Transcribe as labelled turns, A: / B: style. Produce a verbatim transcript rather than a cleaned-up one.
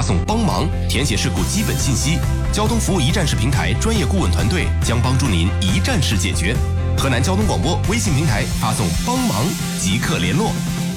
A: 送帮忙，填写事故基本信息。交通服务一站式平台专业顾问团队将帮助您一站式解决。河南交通广播微信平台发送帮忙即刻联络。